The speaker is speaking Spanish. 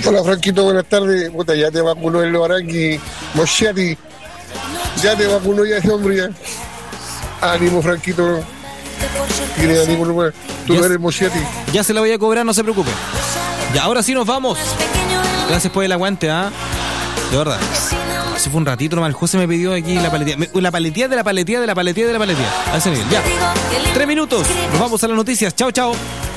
Hola Franquito, buenas tardes. Puta, ya te vacunó el Loarangui, Mosciati. Ya te vacunó ya ese hombre ya. Ánimo Franquito. Tiene ánimo, no, tú no eres Mosciati. Ya se la voy a cobrar, no se preocupe. Ya, ahora sí nos vamos. Gracias por el aguante, ¿ah? De verdad. Hace fue un ratito nomás, el José me pidió aquí la paletía. La paletía de la paletía de la paletía de la paletía. A ese nivel, ya. 3 minutos. Nos vamos a las noticias. Chao, chao.